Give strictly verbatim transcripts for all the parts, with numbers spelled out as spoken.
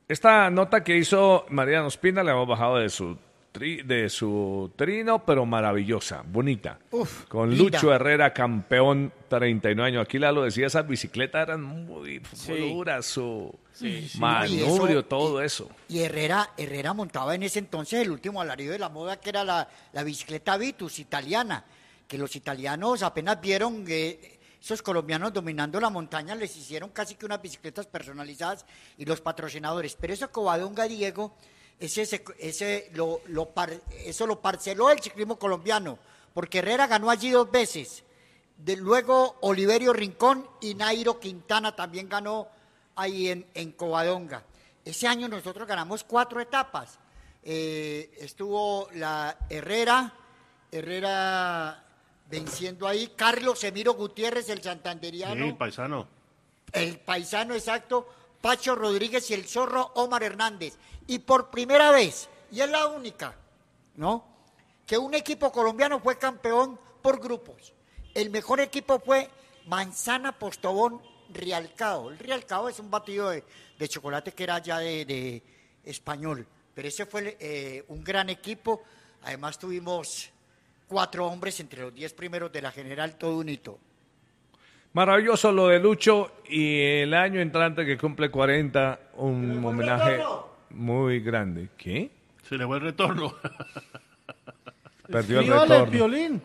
Esta nota que hizo Mariano Ospina la hemos bajado de su tri, de su trino, pero maravillosa, bonita. Uf, con linda. Lucho Herrera, campeón, treinta y nueve años. Aquí la lo decía, esas bicicletas eran muy Sí. duras, su Sí, sí. manubrio, Y eso- todo eso. Y Herrera, Herrera montaba en ese entonces el último alarido de la moda, que era la, la bicicleta Vitus italiana, que los italianos apenas vieron que esos colombianos dominando la montaña les hicieron casi que unas bicicletas personalizadas y los patrocinadores. Pero eso Covadonga, Diego, ese, ese, ese lo, lo par- eso lo parceló el ciclismo colombiano, porque Herrera ganó allí dos veces. De, luego Oliverio Rincón y Nairo Quintana también ganó ahí en, en Covadonga. Ese año nosotros ganamos cuatro etapas. Eh, estuvo la Herrera, Herrera venciendo ahí, Carlos Emiro Gutiérrez, el santanderiano, Sí, paisano. el paisano exacto, Pacho Rodríguez y el zorro Omar Hernández. Y por primera vez, y es la única, ¿no?, que un equipo colombiano fue campeón por grupos. El mejor equipo fue Manzana Postobón Rialcao. El Rialcao es un batido de, de chocolate que era ya de, de español, pero ese fue eh, un gran equipo. Además tuvimos cuatro hombres entre los diez primeros de la general, todo un hito. Maravilloso lo de Lucho, y el año entrante que cumple cuarenta, un homenaje muy grande. ¿Qué? Se le fue el retorno. Perdió el Escríbale, retorno. Piolín.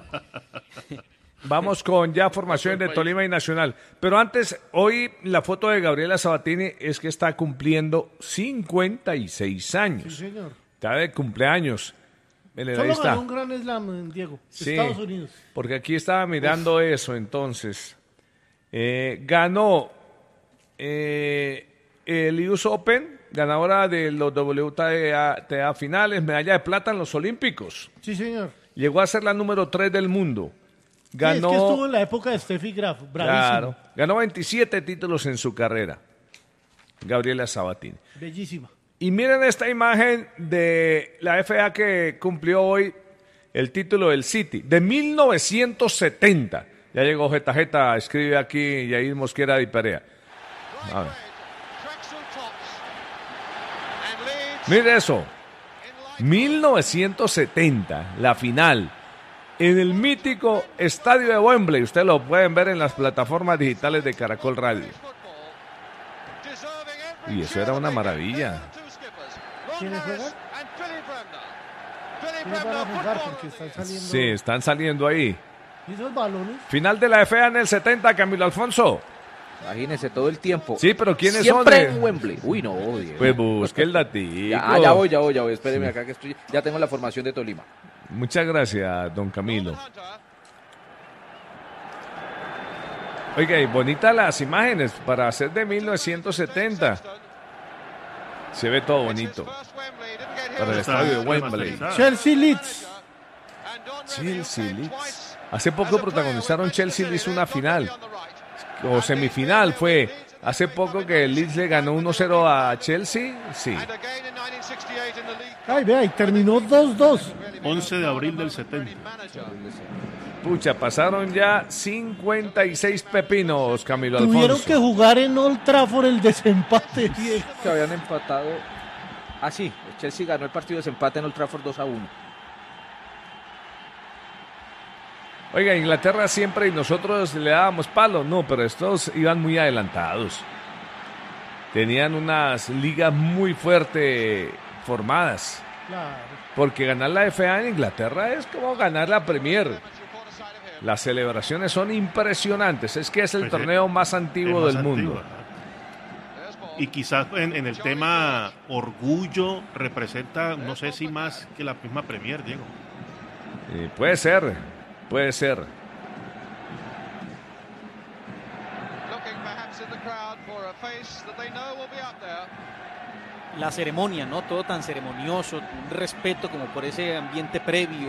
Vamos con ya formaciones de Tolima y Nacional. Pero antes, hoy la foto de Gabriela Sabatini es que está cumpliendo cincuenta y seis años. Sí, señor. Está de cumpleaños. Miren, ahí Solo está. ganó un gran slam, Diego. Sí, Estados Unidos. porque aquí estaba mirando eso, entonces. Eh, ganó eh, el U S Open, ganadora de los W T A, T A finales, medalla de plata en los Olímpicos. Sí, señor. Llegó a ser la número tres del mundo. Ganó, Sí, es que estuvo en la época de Steffi Graf, bravísimo. claro, ganó veintisiete títulos en su carrera. Gabriela Sabatini. Bellísima. Y miren esta imagen de la F A que cumplió hoy el título del City, de mil novecientos setenta. Ya llegó Jeta Jeta, escribe aquí Yair Mosquera de Perea. A ver. Mire eso, mil novecientos setenta, la final, en el mítico estadio de Wembley. Ustedes lo pueden ver en las plataformas digitales de Caracol Radio. Y eso era una maravilla. ¿Quiénes juegan? ¿Quiénes van a jugar? Porque están saliendo... Sí, están saliendo ahí. ¿Y esos balones? Final de la F A en el setenta, Camilo Alfonso. Imagínense todo el tiempo. Sí, pero ¿quiénes Siempre son? en Wembley. Uy, no, Diego. Pues busque el datico. Ya, ah, ya voy, ya voy, ya voy. Espéreme acá que estoy. Ya tengo la formación de Tolima. Muchas gracias, don Camilo. Oiga, y bonitas las imágenes para hacer de mil novecientos setenta. Se ve todo bonito. Para el estadio de Wembley. Chelsea Leeds. Chelsea Leeds. Hace poco protagonizaron Chelsea Leeds una final. O semifinal fue. Hace poco que el Leeds le ganó uno cero a Chelsea. Sí. Ay, vea, y terminó dos dos. once de abril del setenta. Pucha, pasaron ya cincuenta y seis pepinos, Camilo Tuvieron Alfonso. que jugar en Old Trafford el desempate, Diego. Que habían empatado. Ah, sí. El Chelsea ganó el partido de desempate en Old Trafford dos a uno. Oiga, Inglaterra siempre y nosotros le dábamos palo. No, pero estos iban muy adelantados. Tenían unas ligas muy fuerte formadas. Claro. Porque ganar la F A en Inglaterra es como ganar la Premier. Las celebraciones son impresionantes. Es que es el Pues, torneo más antiguo Es del más mundo. antigua. Y quizás en, en el tema orgullo representa, no sé si más que la misma Premier, Diego. Eh, puede ser, puede ser. La ceremonia, ¿no? Todo tan ceremonioso, un respeto como por ese ambiente previo.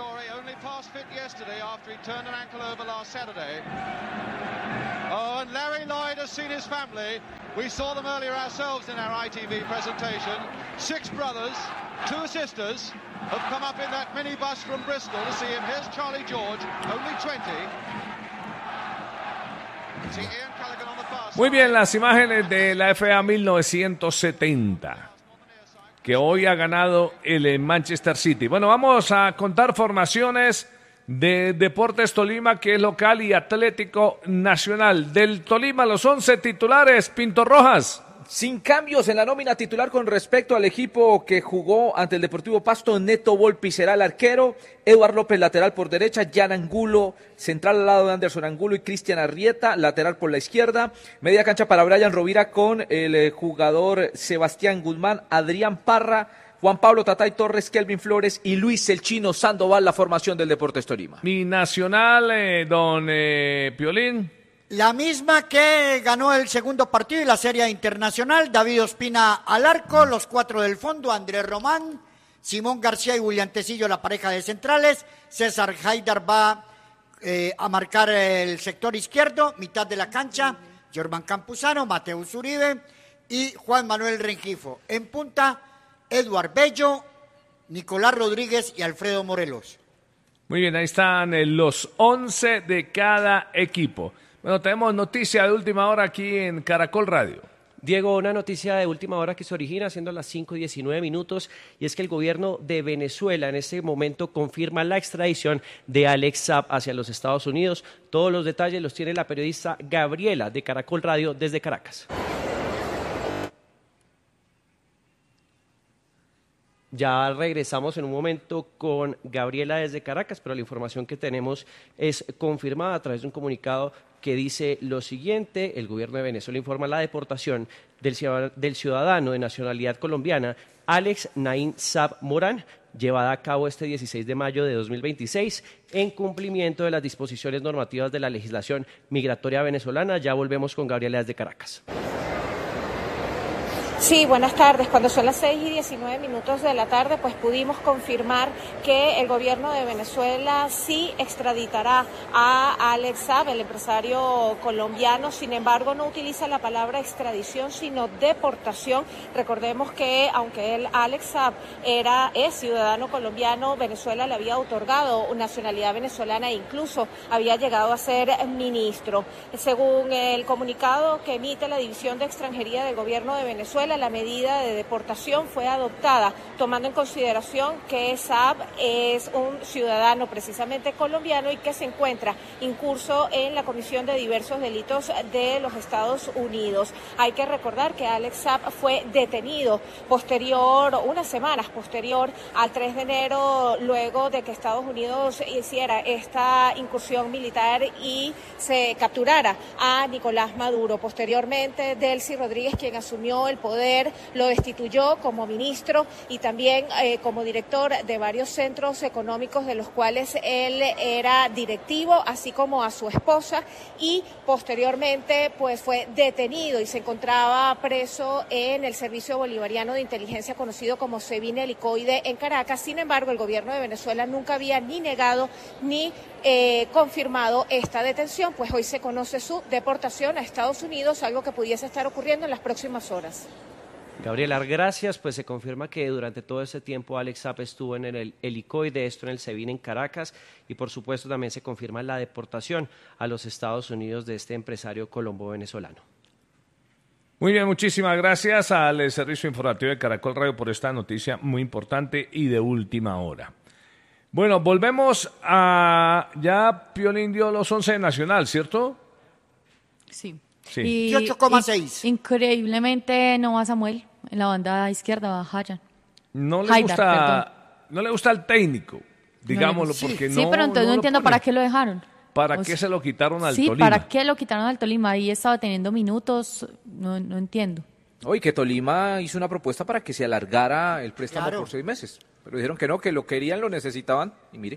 Oh, and Larry Lloyd has seen his family. We saw them earlier ourselves in our I T V presentation. Six brothers, two sisters have come up in that minibus from Bristol to see him. Here's Charlie George, only twenty. See Ian Callaghan on the bus. Muy bien, las imágenes de la F A mil novecientos setenta, que hoy ha ganado el Manchester City. Bueno, vamos a contar formaciones de Deportes Tolima, que es local, y Atlético Nacional. Del Tolima, los once titulares, Pinto Rojas. Sin cambios en la nómina titular con respecto al equipo que jugó ante el Deportivo Pasto. Neto Volpi será el arquero, Eduard López lateral por derecha, Jan Angulo central al lado de Anderson Angulo y Cristian Arrieta lateral por la izquierda, media cancha para Brian Rovira con el jugador Sebastián Guzmán, Adrián Parra, Juan Pablo Tatay Torres, Kelvin Flores y Luis el Chino Sandoval, la formación del Deportes Tolima. Mi Nacional, eh, don eh, Piolín. La misma que ganó el segundo partido y la serie internacional. David Ospina al arco, los cuatro del fondo, Andrés Román, Simón García y William Tecillo, la pareja de centrales. César Haidar va eh, a marcar el sector izquierdo, mitad de la cancha, Germán Campuzano, Mateus Uribe y Juan Manuel Rengifo. En punta, Eduard Bello, Nicolás Rodríguez y Alfredo Morelos. Muy bien, ahí están eh, los once de cada equipo. Bueno, tenemos noticia de última hora aquí en Caracol Radio. Diego, una noticia de última hora que se origina siendo las cinco y diecinueve minutos, y es que el gobierno de Venezuela en este momento confirma la extradición de Alex Saab hacia los Estados Unidos. Todos los detalles los tiene la periodista Gabriela de Caracol Radio desde Caracas. Ya regresamos en un momento con Gabriela desde Caracas, pero la información que tenemos es confirmada a través de un comunicado que dice lo siguiente: el gobierno de Venezuela informa la deportación del ciudadano de nacionalidad colombiana Alex Naim Saab Morán, llevada a cabo este dieciséis de mayo de dos mil veintiséis en cumplimiento de las disposiciones normativas de la legislación migratoria venezolana. Ya volvemos con Gabriela desde Caracas. Sí, buenas tardes. Cuando son las seis y diecinueve minutos de la tarde, pues pudimos confirmar que el gobierno de Venezuela sí extraditará a Alex Saab, el empresario colombiano. Sin embargo, no utiliza la palabra extradición, sino deportación. Recordemos que aunque él, Alex Saab, era, es ciudadano colombiano, Venezuela le había otorgado nacionalidad venezolana e incluso había llegado a ser ministro. Según el comunicado que emite la División de Extranjería del gobierno de Venezuela, la medida de deportación fue adoptada tomando en consideración que Saab es un ciudadano precisamente colombiano y que se encuentra incurso en la comisión de diversos delitos de los Estados Unidos. Hay que recordar que Alex Saab fue detenido posterior, unas semanas posterior al tres de enero, luego de que Estados Unidos hiciera esta incursión militar y se capturara a Nicolás Maduro. Posteriormente, Delcy Rodríguez, quien asumió el poder, lo destituyó como ministro y también eh, como director de varios centros económicos de los cuales él era directivo, así como a su esposa, y posteriormente pues fue detenido y se encontraba preso en el Servicio Bolivariano de Inteligencia conocido como SEBIN Helicoide en Caracas. Sin embargo, el gobierno de Venezuela nunca había ni negado ni eh, confirmado esta detención, pues hoy se conoce su deportación a Estados Unidos, algo que pudiese estar ocurriendo en las próximas horas. Gabriela, gracias. Pues se confirma que durante todo ese tiempo Alex Saab estuvo en el helicoide, esto en el SEBIN en Caracas, y por supuesto también se confirma la deportación a los Estados Unidos de este empresario colombo-venezolano. Muy bien, muchísimas gracias al Servicio Informativo de Caracol Radio por esta noticia muy importante y de última hora. Bueno, volvemos a... Ya Piolín dio los once de Nacional, ¿cierto? Sí. Sí. dieciocho coma seis. Increíblemente no va Samuel, en la banda izquierda va Hayan. No le Haidar, gusta, no le gusta el técnico, digámoslo, no porque sí, no. Sí, pero entonces no, no entiendo para qué lo dejaron. ¿Para o qué sea, se lo quitaron al sí, Tolima? Sí, ¿para qué lo quitaron al Tolima? Ahí estaba teniendo minutos, no, no entiendo. Hoy que Tolima hizo una propuesta para que se alargara el préstamo Claro. por seis meses, pero dijeron que no, que lo querían, lo necesitaban, y mire.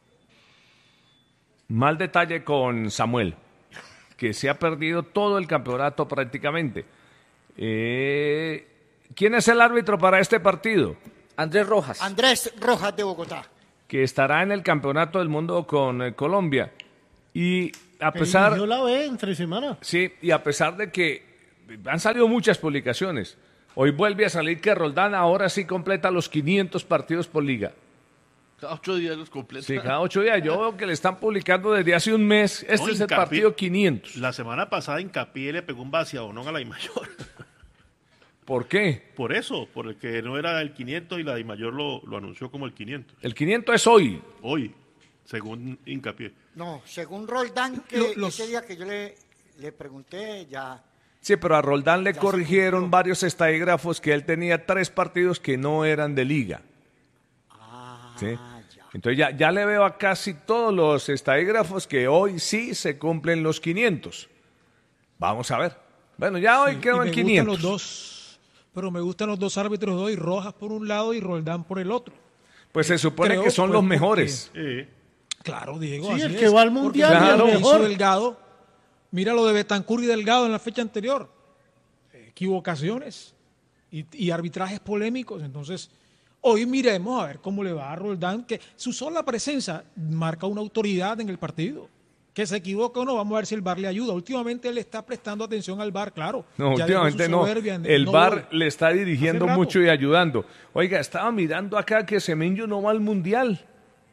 Mal detalle con Samuel, que se ha perdido todo el campeonato prácticamente. Eh, ¿Quién es el árbitro para este partido? Andrés Rojas. Andrés Rojas de Bogotá. Que estará en el Campeonato del Mundo con eh, Colombia. Y a pesar... Yo la ve entre semana. Sí, y a pesar de que han salido muchas publicaciones, hoy vuelve a salir que Roldán ahora sí completa los quinientos partidos por liga. Cada ocho días los completan. Sí, cada ocho días. Yo veo que le están publicando desde hace un mes. Este No, es el Hincapié- partido quinientos. La semana pasada Hincapié le pegó un vaciadonón a la Dimayor. ¿Por qué? Por eso, porque no era el quinientos y la Dimayor lo, lo anunció como el quinientos. El quinientos es hoy. Hoy, según Hincapié. No, según Roldán, que Lo- los- ese día que yo le, le pregunté, ya... Sí, pero a Roldán le Ya se corrigieron cumplió. varios estadígrafos que él tenía tres partidos que no eran de liga. Ah, ¿Sí? ya. Entonces ya, ya le veo a casi todos los estadígrafos que hoy sí se cumplen los quinientos. Vamos a ver. Bueno, ya hoy Sí, quedó y en me quinientos. gustan los dos, pero me gustan los dos árbitros de hoy, Rojas por un lado y Roldán por el otro. Pues se supone Creo, que son pues, los porque- mejores. Eh, Claro, Diego. Sí, así el es, que va al porque Mundial, mira el lo que mejor. hizo Delgado, mira lo de Betancur y Delgado en la fecha anterior. Equivocaciones y, y arbitrajes polémicos. Entonces, hoy miremos a ver cómo le va a Roldán, que su sola presencia marca una autoridad en el partido. Que se equivoca o no, vamos a ver si el V A R le ayuda. Últimamente él está prestando atención al V A R, claro. No, Ya dejó su últimamente no. soberbia en- El no V A R voy. le está dirigiendo Hace rato. mucho y ayudando. Oiga, estaba mirando acá que Semenyo no va al Mundial.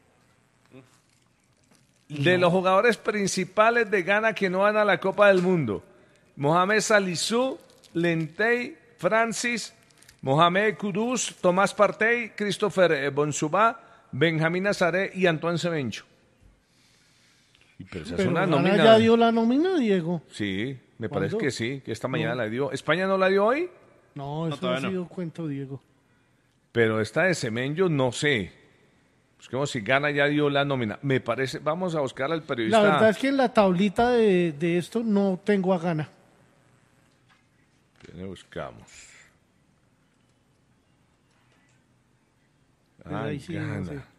De los jugadores principales de Ghana que no van a la Copa del Mundo. Mohamed Salisu, Lentey, Francis, Mohamed Kudus, Tomás Partey, Christopher eh, Bonsuba, Benjamín Azaré y Antoine Semenyo. Y pero esa es Pero una Ghana nómina. ya dio la nómina, Diego. Sí, me ¿Cuándo? parece que sí, que esta mañana No. la dio. ¿España no la dio hoy? No, eso todavía ha no. sido cuento, Diego. Pero esta de Semenyo no sé. Pues como si Gana ya dio la nómina. Me parece, vamos a buscar al periodista. La verdad es que en la tablita de, de esto no tengo a Gana. ¿Quién buscamos? Pues Ah, ahí sí, no Ghana. sé.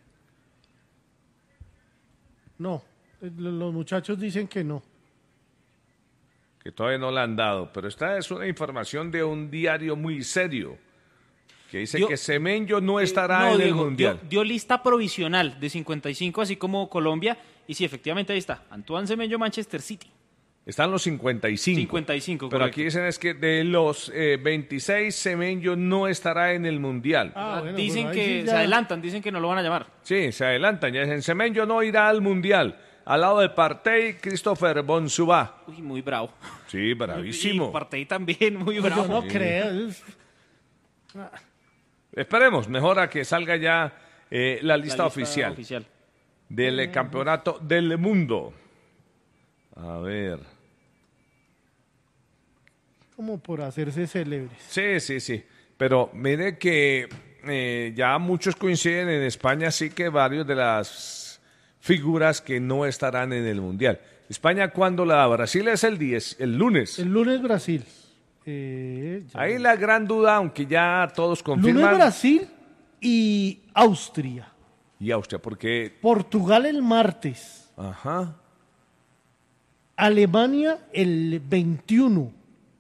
No, eh, lo- los muchachos dicen que no. Que todavía no la han dado. Pero esta es una información de un diario muy serio. Que dice Dio- que Semenyo no Eh, estará no, en Diego, el Mundial. Dio, dio lista provisional de cincuenta y cinco, así como Colombia. Y sí, efectivamente ahí está. Antoine Semenyo, Manchester City. Están los cincuenta y cinco. cincuenta y cinco, Pero correcto. aquí dicen es que de los eh, veintiséis, Semenyo no estará en el Mundial. Ah, bueno, dicen pues ahí que sí se ya- adelantan, dicen que no lo van a llamar. Sí, se adelantan. Ya dicen, Semenyo no irá al Mundial. Al lado de Partey, Christopher Bonsuba. Uy, muy bravo. Sí, bravísimo. Y Partey también, muy Pues bravo. yo no creo. es- Esperemos, mejor a que salga ya eh, la, La lista oficial, oficial. del eh, campeonato del mundo. A ver. Como por hacerse célebres. Sí, sí, sí. Pero mire que eh, ya muchos coinciden en España, sí que varios de las figuras que no estarán en el Mundial. España, ¿cuándo la da? Brasil es el diez, el lunes. El lunes Brasil. Eh, ya. Ahí la gran duda, aunque ya todos Lunes confirman. Brasil y Austria. Y Austria, porque... Portugal el martes. Ajá. Alemania el veintiuno.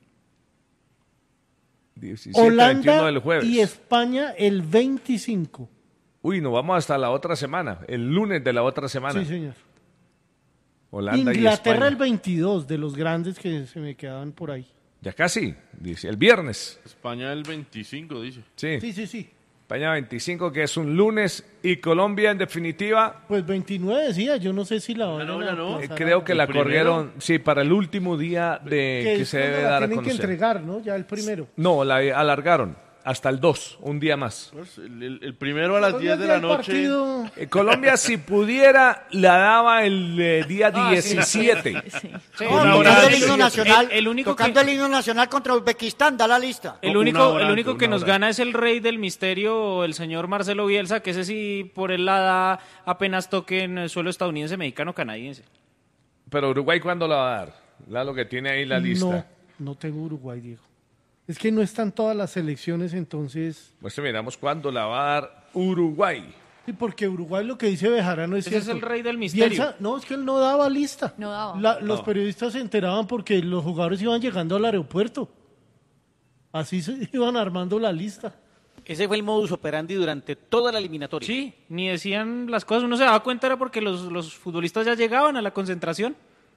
diecisiete, veintiuno Holanda del jueves. y España el veinticinco. Uy, nos vamos hasta la otra semana, el lunes de la otra semana. Sí, señor. Holanda y Inglaterra España. el veintidós, de los grandes que se me quedaban por ahí. Ya casi, dice, el viernes. España el veinticinco, dice. Sí, Sí, sí, sí. España veinticinco, que es un lunes, y Colombia en definitiva, Pues veintinueve decía, yo no sé si la van no, a ya no. eh, aplazar creo a- que la ¿El primero? corrieron, sí, para el último día de que, es se cuando debe la dar a tienen que conocer. entregar, ¿no? Ya el primero. No, la alargaron hasta el dos, un día más. Pues, el, el- el primero a las Pues diez de ya la el noche. partido- Eh, Colombia, si pudiera, la daba el eh, día Ah, sí. diecisiete. Sí. Sí, No, el- tocando el el- himno nacional, el, el único tocando que, el himno nacional contra Uzbekistán, da la lista. el Una único, hora el antes, único que una nos hora. gana es el rey del misterio, el señor Marcelo Bielsa, que ese sí por él la da apenas toque en el suelo estadounidense, mexicano, canadiense. Pero Uruguay, ¿cuándo la va a dar? La lo que tiene ahí la lista. No, no tengo Uruguay, Diego. Es que no están todas las selecciones, entonces... Pues miramos cuándo la va a dar Uruguay. Sí, porque Uruguay lo que dice Bejarano es Ese es cierto. el rey del misterio. Bielsa- no, es que él no daba lista. No daba. La- los periodistas se enteraban porque los jugadores iban llegando al aeropuerto. Así se iban armando la lista. Ese fue el modus operandi durante toda la eliminatoria. Sí, ni decían las cosas. Uno se daba cuenta era porque los, los futbolistas ya llegaban a la concentración.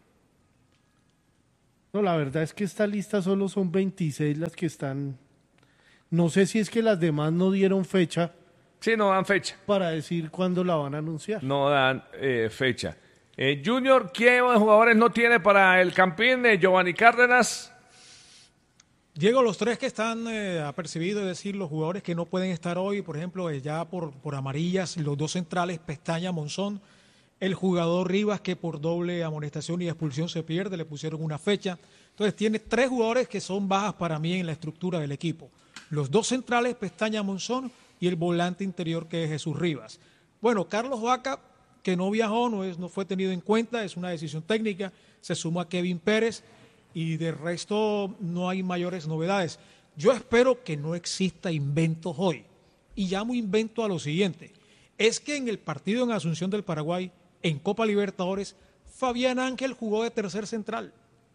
No, la verdad es que esta lista solo son veintiséis las que están. No sé si es que las demás no dieron fecha Sí, no dan fecha. Para decir cuándo la van a anunciar. No dan eh, fecha. Eh, Junior, ¿qué jugadores no tiene para el Campín? Eh, Giovanni Cárdenas. Diego, los tres que están eh, apercibidos, es decir, los jugadores que no pueden estar hoy, por ejemplo, eh, ya por, por amarillas, los dos centrales, Pestaña, Monzón, el jugador Rivas que por doble amonestación y expulsión se pierde, le pusieron una fecha. Entonces tiene tres jugadores que son bajas para mí en la estructura del equipo. Los dos centrales, Pestaña, Monzón, y el volante interior que es Jesús Rivas. Bueno, Carlos Vaca, que no viajó, no, es, no fue tenido en cuenta, es una decisión técnica, se suma a Kevin Pérez y de resto no hay mayores novedades. Yo espero que no exista inventos hoy y llamo invento a lo siguiente, es que en el partido en Asunción del Paraguay, en Copa Libertadores, Fabián Ángel jugó de tercer central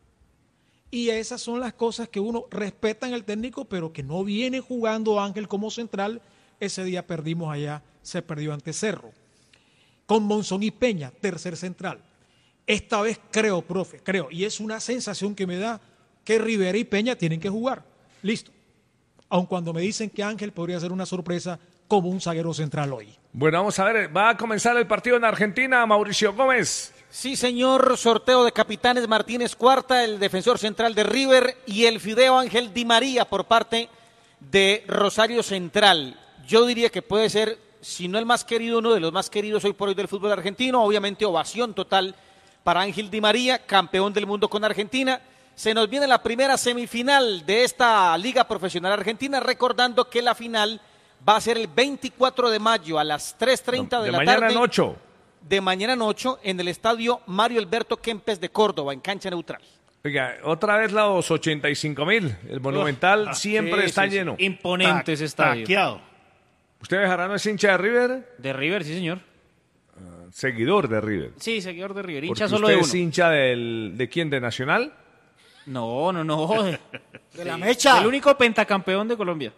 y esas son las cosas que uno respeta en el técnico, pero que no viene jugando Ángel como central. Ese día perdimos allá, se perdió ante Cerro. Con Monzón y Peña, tercer central. Esta vez creo, profe, creo, y es una sensación que me da que Rivera y Peña tienen que jugar. Listo. Aun cuando me dicen que Ángel podría ser una sorpresa como un zaguero central hoy. Bueno, vamos a ver, va a comenzar el partido en Argentina, Mauricio Gómez. Sí, señor, sorteo de capitanes, Martínez Cuarta, el defensor central de River, y el Fideo Ángel Di María por parte de Rosario Central. Yo diría que puede ser, si no el más querido, uno de los más queridos hoy por hoy del fútbol argentino. Obviamente ovación total para Ángel Di María, campeón del mundo con Argentina. Se nos viene la primera semifinal de esta Liga Profesional Argentina, recordando que la final va a ser el veinticuatro de mayo a las tres treinta de, de la tarde. De mañana en ocho. De mañana en ocho en el estadio Mario Alberto Kempes de Córdoba, en cancha neutral. Oiga, otra vez los ochenta y cinco mil. El Monumental oh, siempre sí, está sí, lleno. Imponente ese estadio. Taqueado. ¿Usted, Bejarano, es hincha de River? De River, sí, señor. Uh, seguidor de River. Sí, seguidor de River. Hincha solo de uno. ¿Usted es hincha del, de quién? ¿De Nacional? No, no, no. De sí. la Mecha. El único pentacampeón de Colombia.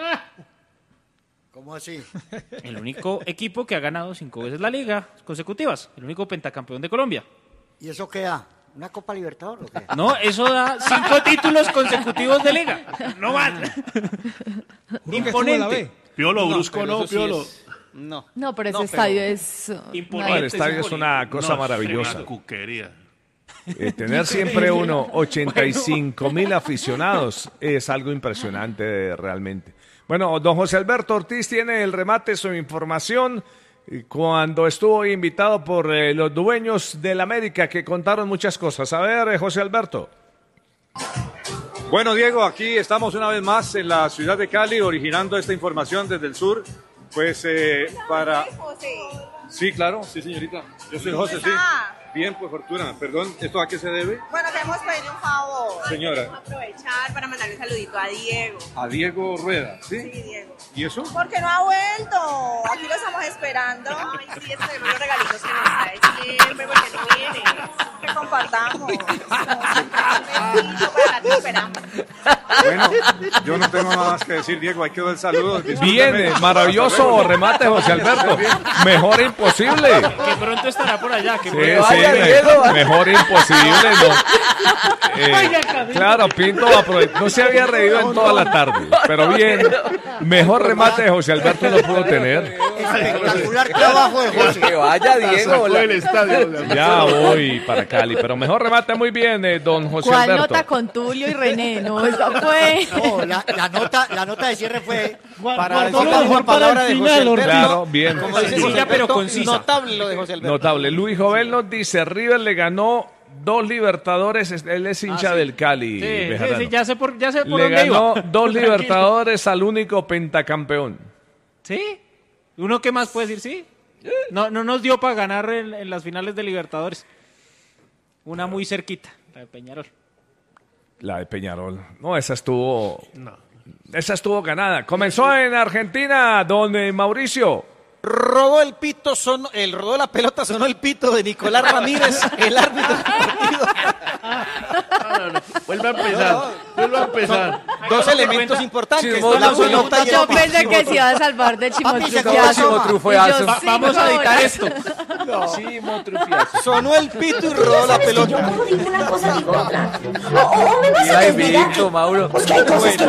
¿Cómo así? El único equipo que ha ganado cinco veces la Liga consecutivas. El único pentacampeón de Colombia. ¿Y eso qué da? ¿Una Copa Libertadores o qué? No, eso da cinco títulos consecutivos de Liga. No más. Imponente. Piolo, Brusco, no, no Piolo. Sí es... No. No, pero ese no, estadio pero... es... Imponente. No, el estadio es una cosa no, maravillosa. Una cuquería. Eh, tener siempre uno ochenta y cinco mil aficionados es algo impresionante realmente. Bueno, don José Alberto Ortiz tiene el remate, su información, cuando estuvo invitado por eh, los dueños del América, que contaron muchas cosas. A ver, eh, José Alberto. Bueno, Diego, aquí estamos una vez más en la ciudad de Cali, originando esta información desde el sur, pues eh, para... Sí, claro, sí, señorita. Yo soy José, sí. Bien, pues Fortuna, perdón, ¿esto a qué se debe? Bueno, queremos pedirle un favor. Señora. Queremos aprovechar para mandarle un saludito a Diego. A Diego Rueda, ¿sí? Sí, Diego. ¿Y eso? Porque no ha vuelto. Aquí lo estamos esperando. Ay, sí, esperemos los regalitos que nos trae siempre, porque no viene. Que compartamos. Para ti esperamos. Bueno, yo no tengo nada más que decir, Diego, hay que dar el saludo. Bien, maravilloso remate, José Alberto. Mejor imposible. Que pronto estará por allá. Que sí, sí, me, mejor imposible. No. Eh, claro, Pinto no se había reído en toda la tarde, pero bien, mejor remate de José Alberto no pudo tener. Espectacular trabajo de José. Que vaya, Diego. El estadio. Ya voy para Cali, pero mejor remate muy bien, eh, don José ¿Cuál Alberto. nota con Tulio y René? No, eso fue... No, la, la, nota, la nota de cierre fue para decir la mejor palabra de José Alberto. Claro, bien. Como dice José pero concisa. Notable lo de José Alberto. Notable. Luis Jovel nos dice, River le ganó dos Libertadores, él es hincha ah, sí. del Cali. Sí, sí, sí, ya sé por, ya sé por le dónde ganó iba. dos Libertadores al único pentacampeón. ¿Sí? ¿Uno qué más puede decir? Sí. No, no nos dio para ganar en, en las finales de Libertadores. Una muy cerquita, la de Peñarol. La de Peñarol. No, esa estuvo... No. Esa estuvo ganada. Comenzó en Argentina, don Mauricio. Rodó el pito, sonó, el rodó la pelota, sonó el pito de Nicolás Ramírez, el árbitro del partido. No, no, no. Vuelve a empezar, no, vuelve a empezar. Dos elementos importantes. Sí, no, la pelota yo y pensé que se iba a salvar de chimotrufiazo. Va, vamos a editar esto. No. Chimotrufiazo. Sonó el pito y rodó la pelota. Yo no digo una cosa, digo otra. O, o me vas a desligar. Mauro. Pues que hay cosas que